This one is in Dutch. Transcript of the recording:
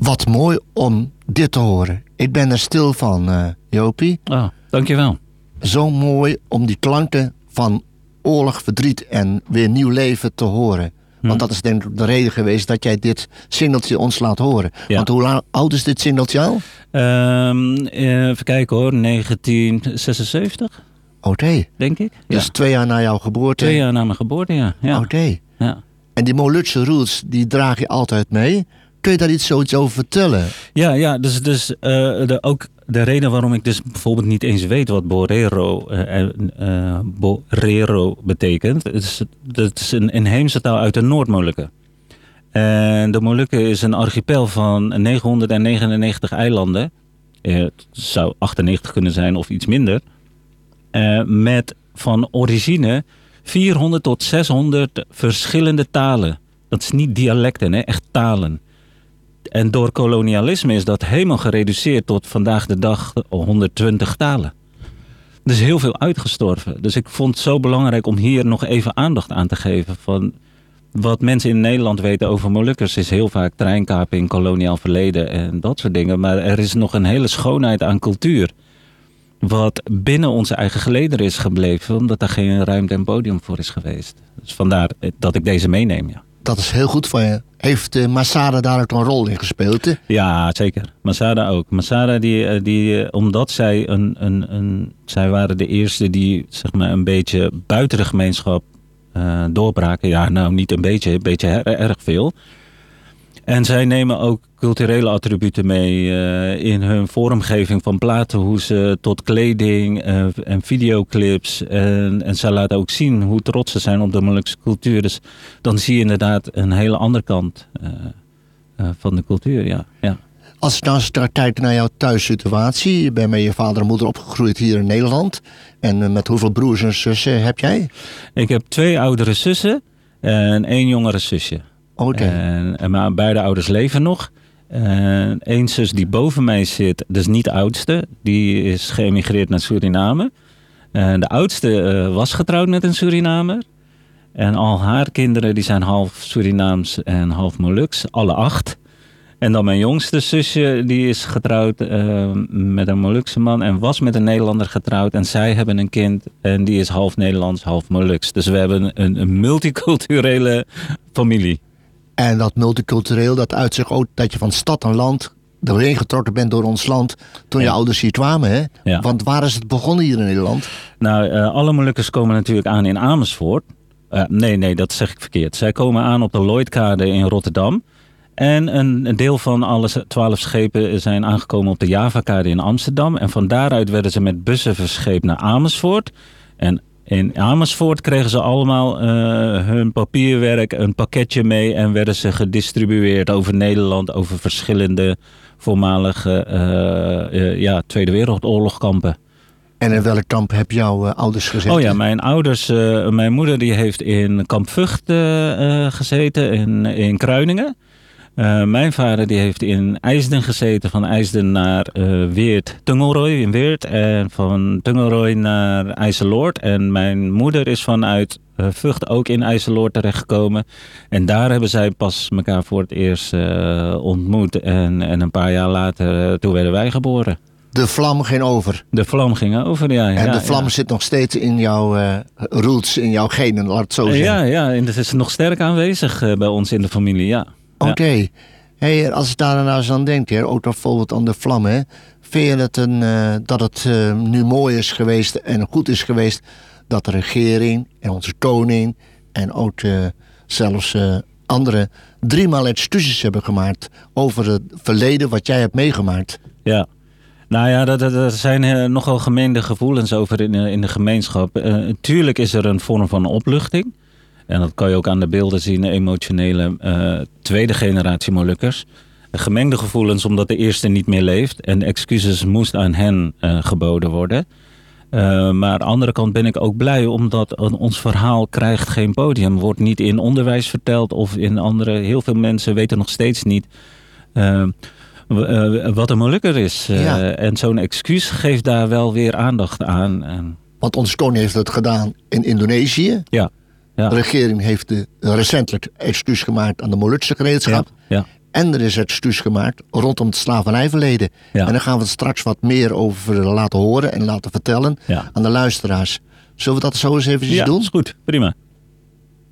Wat mooi om dit te horen. Ik ben er stil van, Jopie. Oh, dankjewel. Zo mooi om die klanken van oorlog, verdriet en weer nieuw leven te horen. Want dat is denk ik de reden geweest dat jij dit singeltje ons laat horen. Ja. Want hoe oud is dit singeltje al? Even kijken hoor, 1976, denk ik. Dus 2 jaar na jouw geboorte? 2 jaar na mijn geboorte, ja. Ja. En die Molukse roots, die draag je altijd mee. Kun je daar zoiets over vertellen? Ja, dus ook de reden waarom ik dus bijvoorbeeld niet eens weet wat Borero betekent. Het is een inheemse taal uit de Noord-Molukken. En de Molukken is een archipel van 999 eilanden. Het zou 98 kunnen zijn of iets minder. Met van origine 400 tot 600 verschillende talen. Dat is niet dialecten, hè? Echt talen. En door kolonialisme is dat helemaal gereduceerd tot vandaag de dag 120 talen. Dus heel veel uitgestorven. Dus ik vond het zo belangrijk om hier nog even aandacht aan te geven. Van wat mensen in Nederland weten over Molukkers is heel vaak treinkaping, koloniaal verleden en dat soort dingen. Maar er is nog een hele schoonheid aan cultuur. Wat binnen onze eigen gelederen is gebleven, omdat daar geen ruimte en podium voor is geweest. Dus vandaar dat ik deze meeneem, ja. Dat is heel goed van je. Heeft Masada daar ook een rol in gespeeld? Hè? Ja, zeker. Masada ook. Masada, omdat zij zij waren de eerste die zeg maar een beetje buiten de gemeenschap doorbraken. Ja, nou niet een beetje erg veel. En zij nemen ook culturele attributen mee in hun vormgeving van platenhoezen tot kleding en videoclips. En zij laten ook zien hoe trots ze zijn op de Molukse cultuur. Dus dan zie je inderdaad een hele andere kant van de cultuur, ja. Als je nou kijkt naar jouw thuissituatie. Je bent met je vader en moeder opgegroeid hier in Nederland. En met hoeveel broers en zussen heb jij? Ik heb 2 oudere zussen en 1 jongere zusje. En mijn beide ouders leven nog. En 1 zus die boven mij zit, dus niet de oudste, die is geëmigreerd naar Suriname. De oudste was getrouwd met een Surinamer. En al haar kinderen die zijn half Surinaams en half Moluks, alle 8. En dan mijn jongste zusje, die is getrouwd met een Molukse man en was met een Nederlander getrouwd. En zij hebben een kind en die is half Nederlands, half Moluks. Dus we hebben een multiculturele familie. En dat multicultureel, dat uitzicht ook dat je van stad en land doorheen getrokken bent door ons land toen je ouders hier kwamen, hè? Ja. Want waar is het begonnen hier in Nederland? Nou, alle Molukkers komen natuurlijk aan in Amersfoort. Nee, dat zeg ik verkeerd. Zij komen aan op de Lloydkade in Rotterdam. En een deel van alle 12 schepen zijn aangekomen op de Javakade in Amsterdam. En van daaruit werden ze met bussen verscheept naar Amersfoort. En in Amersfoort kregen ze allemaal hun papierwerk, een pakketje mee en werden ze gedistribueerd over Nederland, over verschillende voormalige Tweede Wereldoorlogkampen. En in welk kamp heb jouw ouders gezeten? Oh ja, mijn moeder die heeft in kamp Vught gezeten in Kruiningen. Mijn vader die heeft in IJsden gezeten, van IJsden naar Weert, Tungelrooy in Weert en van Tungelrooy naar IJsseloord. En mijn moeder is vanuit Vught ook in IJsseloord terechtgekomen. En daar hebben zij pas elkaar voor het eerst ontmoet. En een paar jaar later, toen werden wij geboren. De vlam ging over. De vlam ging over, ja. En de vlam zit nog steeds in jouw roots, in jouw genen, laat het zo zeggen. Ja, en dat is nog sterk aanwezig bij ons in de familie, ja. Oké. Hey, als ik daar nou eens aan denk, ook bijvoorbeeld aan de vlam, hè, vind je dat het nu mooi is geweest en goed is geweest dat de regering en onze koning en ook zelfs anderen 3 maal excuses hebben gemaakt over het verleden wat jij hebt meegemaakt? Ja. Nou ja, er zijn nogal gemeende gevoelens over in de gemeenschap. Tuurlijk is er een vorm van opluchting. En dat kan je ook aan de beelden zien, emotionele tweede generatie Molukkers. Gemengde gevoelens omdat de eerste niet meer leeft. En excuses moest aan hen geboden worden. Maar aan de andere kant ben ik ook blij omdat ons verhaal krijgt geen podium. Wordt niet in onderwijs verteld of in andere. Heel veel mensen weten nog steeds niet wat een Molukker is. En zo'n excuus geeft daar wel weer aandacht aan. Want onze koning heeft het gedaan in Indonesië. Ja. De regering heeft recentelijk excuus gemaakt aan de Molukse gemeenschap. Ja. En er is het stuus gemaakt rondom het slavernijverleden. Ja. En daar gaan we straks wat meer over laten horen en laten vertellen Ja. aan de luisteraars. Zullen we dat zo eens eventjes doen? Is goed. Prima.